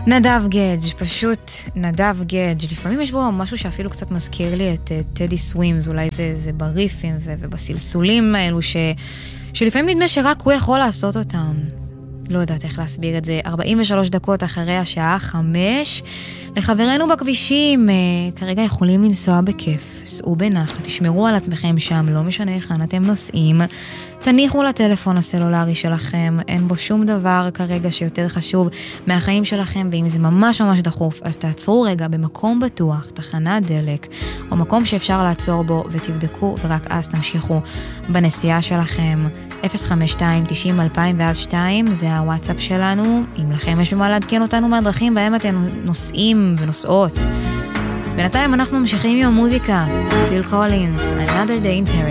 נדב גדג', פשוט נדב גדג'. לפעמים יש בו משהו שאפילו קצת מזכיר לי את טדי סווימס, אולי זה בריפים ובסלסולים האלו שלפעמים נדמה שרק הוא יכול לעשות אותם. לא יודעת איך להסביר את זה. 43 דקות אחרי השעה 5. לחברינו בכבישים, כרגע יכולים לנסוע בכיף, סעו בנחת, תשמרו על עצמכם שם, לא משנה היכן אתם נוסעים, תניחו לטלפון הסלולרי שלכם, אין בו שום דבר כרגע שיותר חשוב מהחיים שלכם, ואם זה ממש ממש דחוף, אז תעצרו רגע במקום בטוח, תחנת דלק, או מקום שאפשר לעצור בו ותבדקו, ורק אז תמשיכו בנסיעה שלכם. 052-90-2002 זה הוואטסאפ שלנו. אם לכם יש במה לעדכן אותנו מהדרכים בהם אתם נוסעים ונוסעות. בינתיים אנחנו ממשיכים עם המוזיקה. פיל קולינס, Another Day in Paradise.